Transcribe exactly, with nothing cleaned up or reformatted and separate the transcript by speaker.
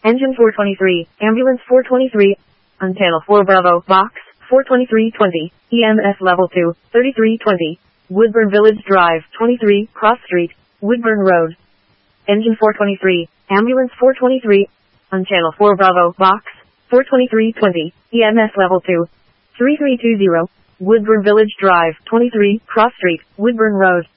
Speaker 1: Engine four twenty-three, Ambulance four twenty-three, on Channel four Bravo, Box, four twenty-three twenty, E M S Level two, thirty-three twenty, Woodburn Village Drive, twenty-three, Cross Street, Woodburn Road. Engine four twenty-three, Ambulance four twenty-three, on Channel four Bravo, Box, four twenty-three twenty, E M S Level two, three three two zero, Woodburn Village Drive, twenty-three, Cross Street, Woodburn Road.